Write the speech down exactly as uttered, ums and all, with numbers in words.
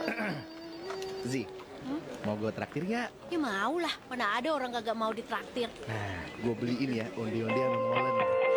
Zi, Hmm? mau gue traktir nggak? Ya mau lah, mana ada orang kagak mau ditraktir. Nah, gue beliin ya undi-undi sama molen.